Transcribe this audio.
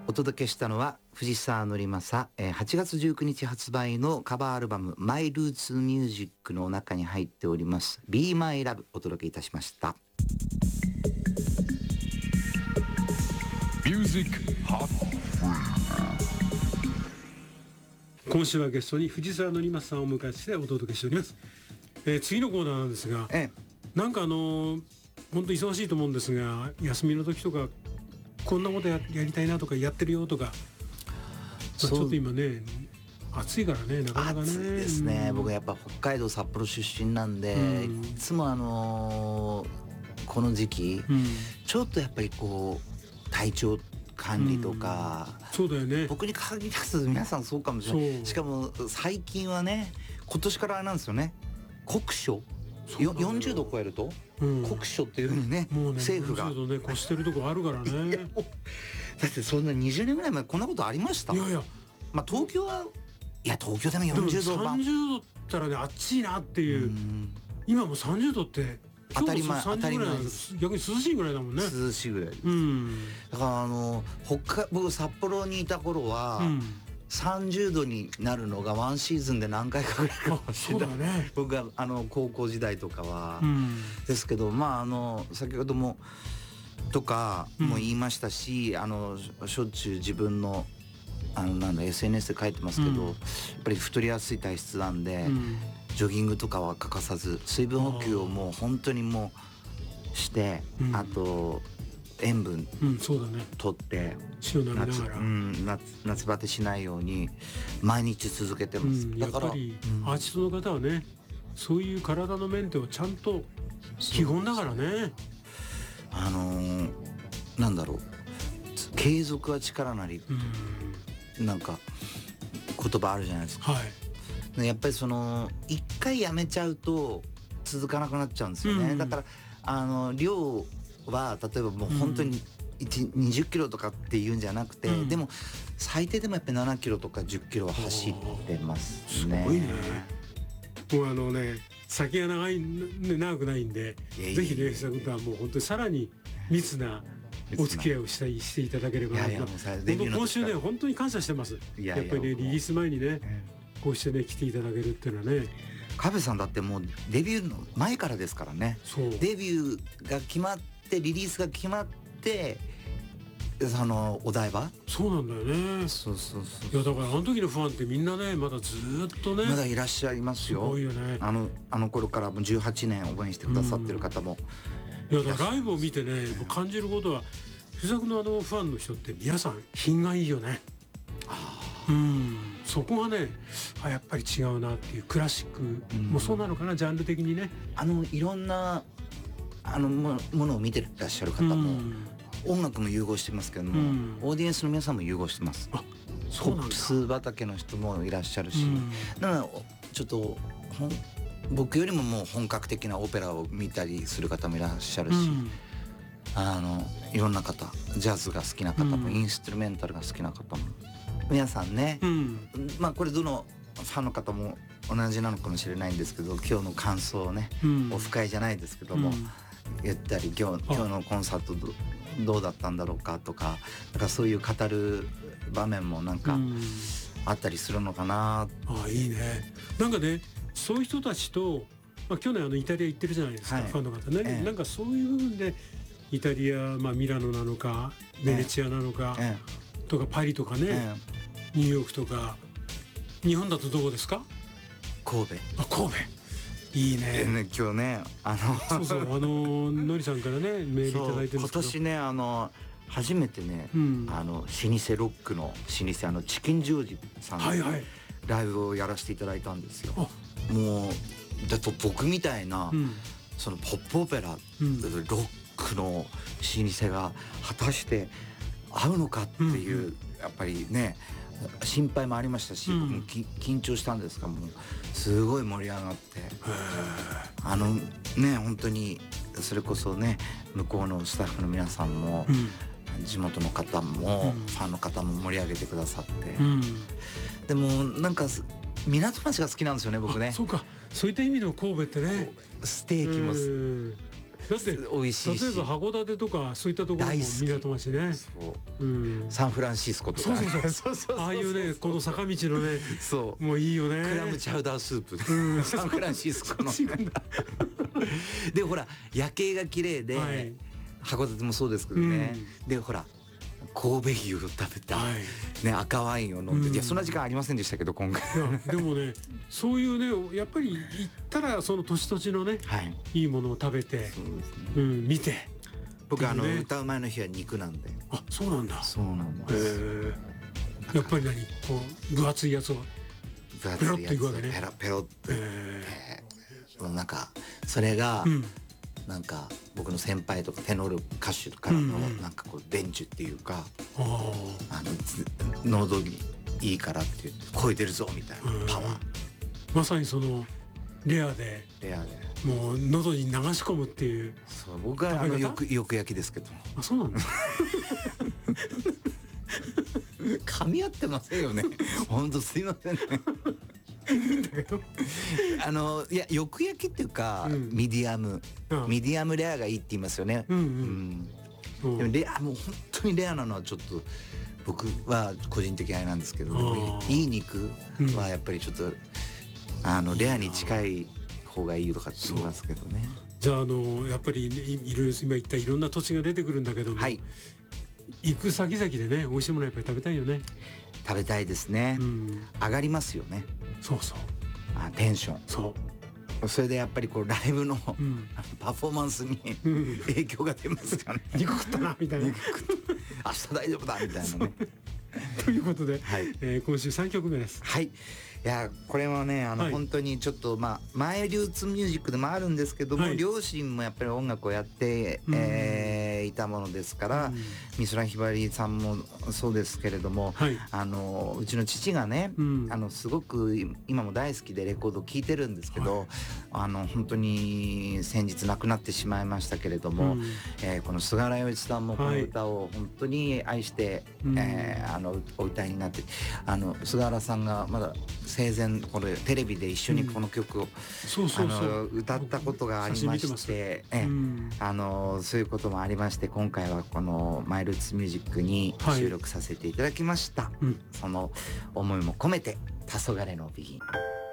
お届けしたのは藤沢則正、8月19日発売のカバーアルバム My Roots Music の中に入っております Be My Love お届けいたしました。 Music Hot。 今週はゲストに藤沢則正さんをお迎えしてお届けしております。次のコーナーなんですが、なんか本当忙しいと思うんですが、休みの時とかこんなことやりたいなとかやってるよとか、ちょっと今ね暑いからね、なかなかね。 暑いですね、僕やっぱ北海道札幌出身なんで、いつもこの時期、ちょっとやっぱりこう体調管理とか、 そうだよね、 僕に限らず皆さんそうかもしれない。しかも最近はね、今年からあれなんですよね、酷暑40度超えると、酷暑っていうふうにね、もうね政府が 40度ね越してるとこあるからね。 だってそんな20年ぐらい前こんなことありました？いやまあ東京は、いや東京でも40度 30度ったらね暑いなっていう、今も30度って当たり前、当たり前です。逆に涼しいぐらいだもんね。 涼しいぐらいです、だから僕札幌にいた頃は、30度になるのがワンシーズンで何回かぐらいかもしれない、ね、僕が高校時代とかは、ですけど、まあ先ほどもとかも言いましたし、しょっちゅう自分のSNS で書いてますけど、やっぱり太りやすい体質なんで、ジョギングとかは欠かさず、水分補給をもう本当にもうして、あと塩分取って、 塩飲みながら、 夏バテしないように毎日続けてます。 だからやっぱりアーティストの方はね、そういう体のメンテをちゃんと基本だからね。 なんだろう、継続は力なり、なんか言葉あるじゃないですか。やっぱり一回やめちゃうと続かなくなっちゃうんですよね。だから量は例えばもう本当に20キロとかっていうんじゃなくて、でも最低でもやっぱり7キロとか10キロは走ってますね。 すごいね。もうね、先が長くないんで、ぜひね、久君とはもう本当にさらに密なお付き合いをしていただければなと。今週ね本当に感謝してます。やっぱりね、リリース前にね、こうしてね来ていただけるっていうのはね。 カベさんだってもうデビューの前からですからね。デビューが決まってリリースが決まってお台場。 そうなんだよね。そう。いやだから時のファンってみんなね、まだずっとねまだいらっしゃいますよ。 すごいよね。 頃からもう18年応援してくださってる方も、 いやだからライブを見てね、感じることは、藤沢君のファンの人って皆さん品がいいよね。そこがね、やっぱり違うなっていう。クラシックもそうなのかな、ジャンル的にね。 いろんなものを見てらっしゃる方も、音楽も融合してますけども、オーディエンスの皆さんも融合してます。ポップス畑の人もいらっしゃるし、だからちょっと僕よりももう本格的なオペラを見たりする方もいらっしゃるし、いろんな方、ジャズが好きな方も、インストゥルメンタルが好きな方も皆さんね、まあこれどのファンの方も同じなのかもしれないんですけど、今日の感想をね、オフ会じゃないですけども、言ったり、今日のコンサートどうだったんだろうかとか、なんかそういう語る場面もなんかあったりするのかな。 いいね。なんかね、そういう人たちと、去年イタリア行ってるじゃないですか、ファンの方ね。なんかそういう部分でイタリア、ミラノなのかベネチアなのか、とかパリとかね、ニューヨークとか、日本だとどこですか？ 神戸。 神戸いいね。 今日ね、 のりさんからねメールいただいてるんですけど、 今年ね初めてね、老舗ロックの老舗チキンジョージさんのライブをやらせていただいたんですよ。もうだと僕みたいな、そのポップオペラ、ロックの老舗が果たして合うのかっていう、やっぱりね心配もありましたし、僕も緊張したんですが、もうすごい盛り上がって、本当にそれこそね、向こうのスタッフの皆さんも、地元の方も、ファンの方も盛り上げてくださって、でもなんか港町が好きなんですよね、僕ね。 そうか、そういった意味の神戸ってね、 ステーキもだって美味しいし、 例えば函館とかそういったところも港町ね、 サンフランシスコとか、 ああいうねこの坂道のね、 そうもういいよね、 クラムチャウダースープ、サンフランシスコのでほら夜景が綺麗で、函館もそうですけどね、でほら神戸牛を食べた、ね、赤ワインを飲んで、いやそんな時間ありませんでしたけど今回。 でもねそういうねやっぱり行ったらその土地土地のね、いいものを食べて、見て、 僕歌う前の日は肉なんで。 あ、そうなんだ。 そうなんです。 やっぱり何こう分厚いやつをペロッといくわけね。 ペロッと、なんかそれが、なんか僕の先輩とかテノール歌手からのなんかこう伝授っていうか、喉にいいからって言って声出るぞみたいなパワー、 まさにそのレアでもう喉に流し込むっていう。 そう、僕はよく焼きですけど。 あ、そうなんだ。 噛み合ってませんよね。本当すいませんね。いやよく焼きっていうか、ミディアムレアがいいって言いますよね。でもレア、もう本当にレアなのはちょっと僕は個人的にあれなんですけど、いい肉はやっぱりちょっとレアに近い方がいいとかって言いますけどね。 じゃあやっぱりいろいろ今言ったいろんな土地が出てくるんだけども、行く先々でね美味しいものやっぱり食べたいよね。 食べたいですね。上がりますよね。そうそう。テンション。そう。それでやっぱりこうライブのパフォーマンスに影響が出ますよね。 肉食ったなみたいな。明日大丈夫だみたいなね。 ということで、今週3曲目です。 はい。いやこれはね本当にちょっと前ルーツミュージックでもあるんですけども、両親もやっぱり音楽をやっていたものですから、美空ひばりさんもそうですけれども、うちの父がねすごく今も大好きでレコードを聴いてるんですけど、本当に先日亡くなってしまいましたけれども、この菅原洋一さんもこの歌を本当に愛してお歌いになって、菅原さんがまだ生前これテレビで一緒にこの曲を歌ったことがありまして、そういうこともありまして、今回はこのマイルーツミュージックに収録させていただきました。その思いも込めて黄昏のビギン。